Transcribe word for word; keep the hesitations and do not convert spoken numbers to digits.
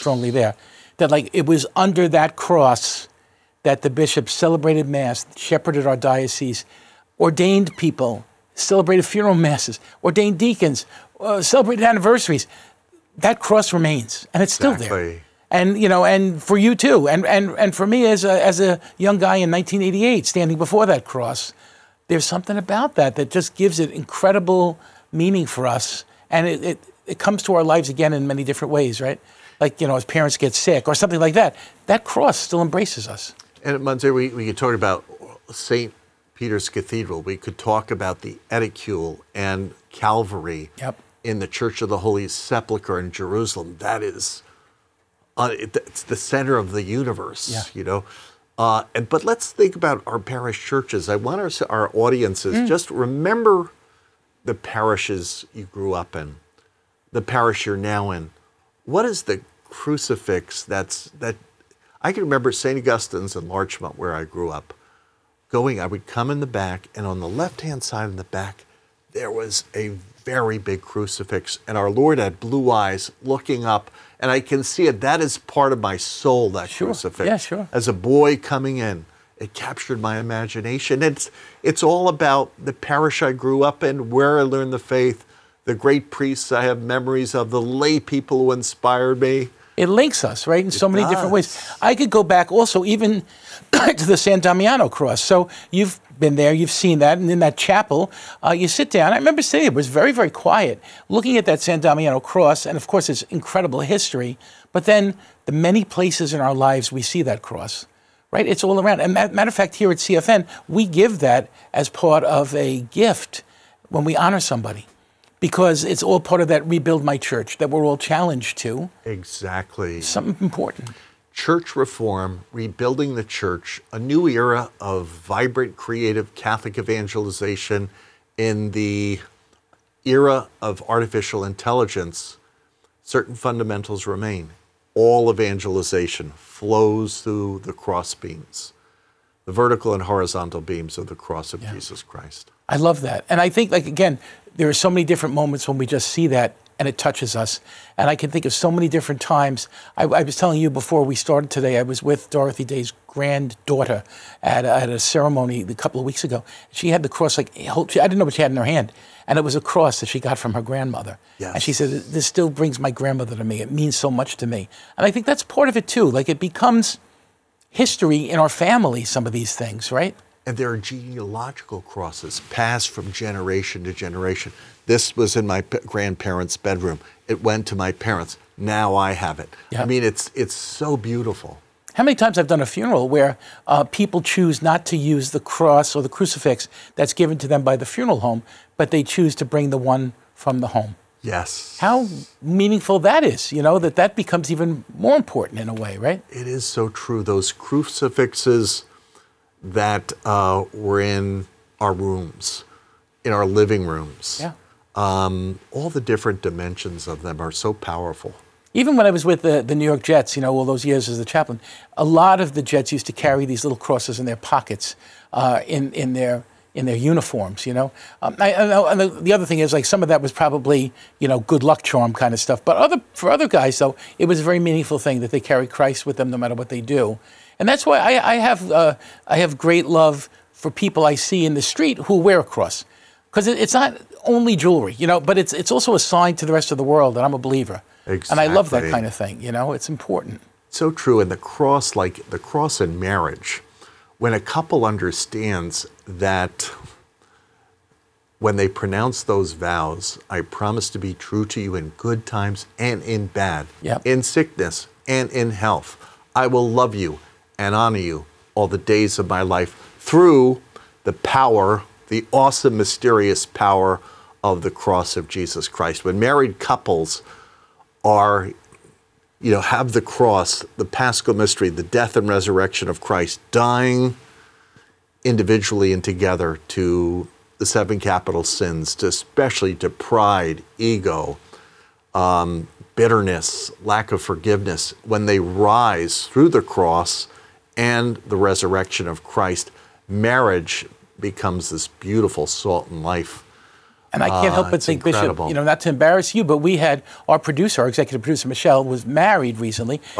strongly there, that like it was under that cross that the bishops celebrated Mass, shepherded our diocese, ordained people, celebrated funeral masses, ordained deacons, uh, celebrated anniversaries. That cross remains, and it's Exactly. still there. And you know, and for you too, and and and for me as a as a young guy in nineteen eighty-eight, standing before that cross, there's something about that that just gives it incredible meaning for us, and it it, it comes to our lives again in many different ways, right? Like, you know, as parents get sick or something like that, that cross still embraces us. And at Monsignor, we, we could talk about Saint Peter's Cathedral. We could talk about the Edicule and Calvary Yep. in the Church of the Holy Sepulchre in Jerusalem. That is, uh, it, it's the center of the universe, Yeah. you know. Uh, and but let's think about our parish churches. I want our, our audiences mm. just remember the parishes you grew up in, the parish you're now in. What is the crucifix that's that? I can remember Saint Augustine's in Larchmont, where I grew up. Going, I would come in the back, and on the left-hand side in the back, there was a very big crucifix, and our Lord had blue eyes looking up, and I can see it. That is part of my soul, that Sure. crucifix. Yeah, sure. As a boy coming in, it captured my imagination. It's, it's all about the parish I grew up in, where I learned the faith, the great priests I have memories of, the lay people who inspired me. It links us, right, in so many does. different ways. I could go back also even to the San Damiano cross. So you've been there, you've seen that, and in that chapel, uh, you sit down. I remember sitting, it was very, very quiet, looking at that San Damiano cross, and of course it's incredible history, but then the many places in our lives we see that cross, right? It's all around. And matter of fact, here at C F N, we give that as part of a gift when we honor somebody, because it's all part of that Rebuild My Church that we're all challenged to. Exactly. Something important. Church reform, rebuilding the church, a new era of vibrant, creative Catholic evangelization in the era of artificial intelligence. Certain fundamentals remain. All evangelization flows through the cross beams, the vertical and horizontal beams of the cross of yeah. Jesus Christ. I love that. And I think, like, again, there are so many different moments when we just see that and it touches us. And I can think of so many different times. I, I was telling you before we started today, I was with Dorothy Day's granddaughter at, at a ceremony a couple of weeks ago. She had the cross, like, I didn't know what she had in her hand. And it was a cross that she got from her grandmother. Yes. And she said, this still brings my grandmother to me. It means so much to me. And I think that's part of it too. Like, it becomes history in our family, some of these things, right? And there are genealogical crosses passed from generation to generation. This was in my p- grandparents' bedroom. It went to my parents. Now I have it. Yep. I mean, it's it's so beautiful. How many times I've done a funeral where uh, people choose not to use the cross or the crucifix that's given to them by the funeral home, but they choose to bring the one from the home. Yes. How meaningful that is, you know, that that becomes even more important in a way, right? It is so true. Those crucifixes that uh, were in our rooms, in our living rooms. Yeah. Um, all the different dimensions of them are so powerful. Even when I was with the, the New York Jets, you know, all those years as a chaplain, a lot of the Jets used to carry these little crosses in their pockets, uh, in in their in their uniforms. You know, um, I, I know. And the, the other thing is, like, some of that was probably, you know, good luck charm kind of stuff. But other for other guys, though, it was a very meaningful thing that they carry Christ with them no matter what they do, and that's why I, I have uh, I have great love for people I see in the street who wear a cross, because it, it's not only jewelry, you know, but it's it's also a sign to the rest of the world that I'm a believer. Exactly. And I love that kind of thing, you know, it's important. So true. And the cross, like the cross in marriage, when a couple understands that when they pronounce those vows, I promise to be true to you in good times and in bad, Yep. in sickness and in health. I will love you and honor you all the days of my life through the power, the awesome, mysterious power of the cross of Jesus Christ. When married couples are, you know, have the cross, the Paschal mystery, the death and resurrection of Christ, dying individually and together to the seven capital sins, to especially to pride, ego, um, bitterness, lack of forgiveness, when they rise through the cross and the resurrection of Christ, marriage becomes this beautiful salt and life And I can't help Ah, but it's think, Bishop, incredible. you know, not to embarrass you, but we had our producer, our executive producer, Michelle, was married recently.